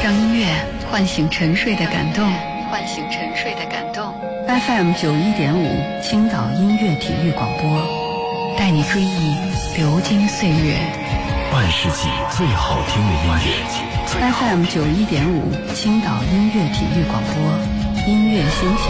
让音乐唤醒沉睡的感动。FM 91.5青岛音乐体育广播，带你追忆流金岁月， 半世纪最好听的音乐。 FM 91.5青岛音乐体育广播，音乐心情。